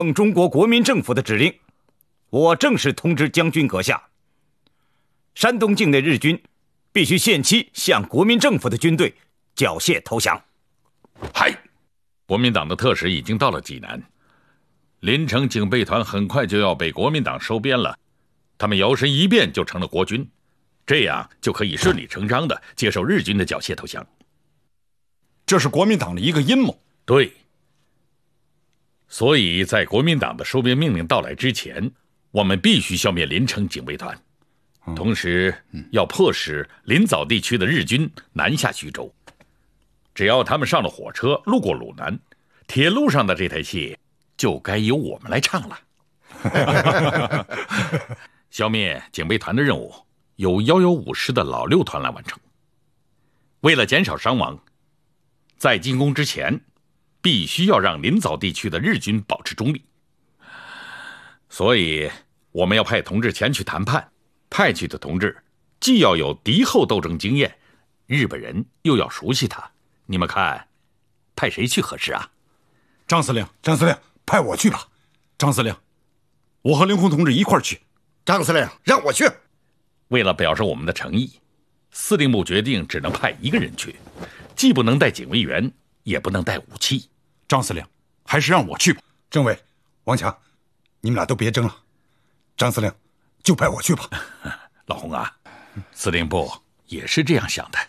奉中国国民政府的指令，我正式通知将军阁下，山东境内日军必须限期向国民政府的军队缴械投降。 嗨，国民党的特使已经到了济南，临城警备团很快就要被国民党收编了，他们摇身一变就成了国军，这样就可以顺理成章地接受日军的缴械投降。 这是国民党的一个阴谋。 对，所以在国民党的收编命令到来之前，我们必须消灭临城警备团，同时要迫使临枣地区的日军南下徐州。只要他们上了火车，路过鲁南，铁路上的这台戏就该由我们来唱了。消灭警备团的任务由115师的老六团来完成。为了减少伤亡，在进攻之前必须要让临枣地区的日军保持中立，所以我们要派同志前去谈判，派去的同志既要有敌后斗争经验，日本人又要熟悉他，你们看派谁去合适啊？ 张司令，派我去吧。张司令，我和凌红同志一块儿去。 张司令，让我去。 为了表示我们的诚意，司令部决定只能派一个人去，既不能带警卫员，也不能带武器。 张司令，还是让我去吧。政委，王强，你们俩都别争了。张司令，就派我去吧。 老洪啊，司令部也是这样想的。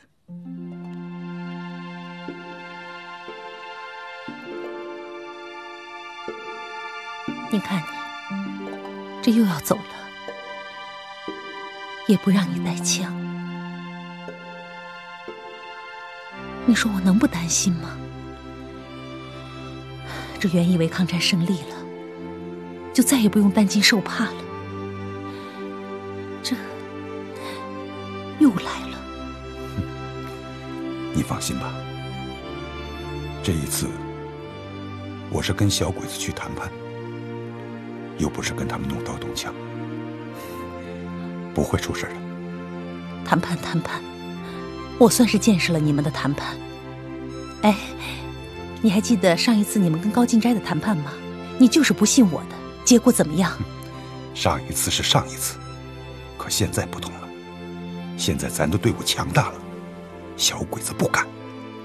你看你，这又要走了，也不让你带枪。你说我能不担心吗？这原以为抗战胜利了，就再也不用担惊受怕了，这又来了。 你放心吧，这一次我是跟小鬼子去谈判，又不是跟他们动刀动枪，不会出事的。 谈判，我算是见识了你们的谈判。哎，你还记得上一次你们跟高进斋的谈判吗？你就是不信我的，结果怎么样？ 上一次是上一次，可现在不同了。现在咱的队伍强大了，小鬼子不敢。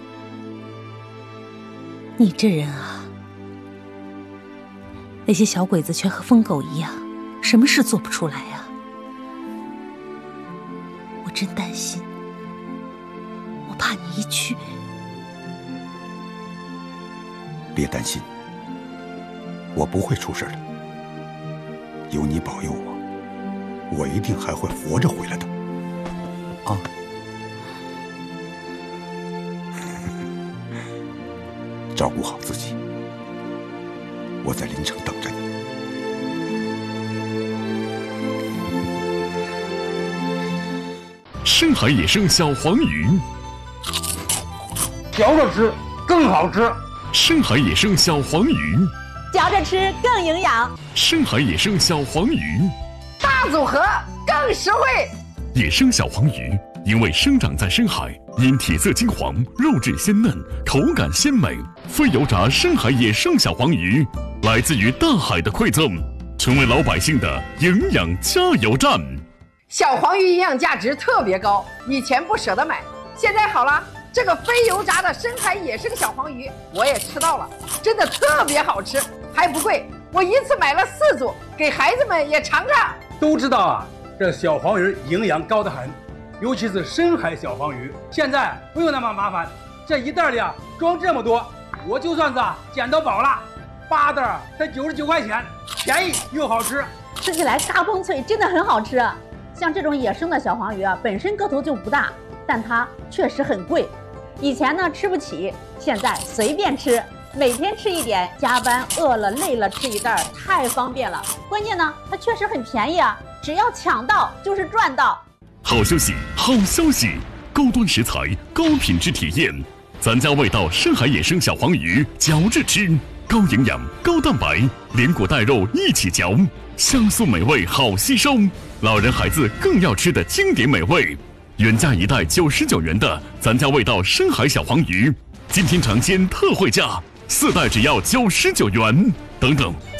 你这人啊，那些小鬼子全和疯狗一样，什么事做不出来啊！我真担心，我怕你一去。 别担心，我不会出事的。有你保佑我，我一定还会活着回来的。啊！照顾好自己，我在临城等着你。 深海野生小黄鱼， 嚼着吃更好吃。 深海野生小黄鱼， 嚼着吃更营养。 深海野生小黄鱼， 大组合更实惠。 野生小黄鱼因为生长在深海，因体色金黄、肉质鲜嫩、口感鲜美，非油炸深海野生小黄鱼来自于大海的馈赠，成为老百姓的营养加油站。 小黄鱼营养价值特别高，以前不舍得买，现在好了，这个非油炸的深海野生小黄鱼我也吃到了，真的特别好吃，还不贵，我一次买了4组，给孩子们也尝尝。 都知道啊，这小黄鱼营养高得很，尤其是深海小黄鱼，现在不用那么麻烦，这一袋里啊装这么多，我就算是捡到宝了。8袋才99块钱，便宜又好吃， 吃起来嘎嘣脆，真的很好吃。像这种野生的小黄鱼啊，本身个头就不大，但它确实很贵。以前呢吃不起，现在随便吃，每天吃一点，加班饿了累了吃一袋，太方便了。关键呢，它确实很便宜啊，只要抢到就是赚到。 好消息，好消息！高端食材，高品质体验，咱家味道深海野生小黄鱼，嚼着吃，高营养、高蛋白，连骨带肉一起嚼，香酥美味，好吸收。老人孩子更要吃的经典美味。原价1袋99元的咱家味道深海小黄鱼，今天尝鲜特惠价，4袋只要99元。等等，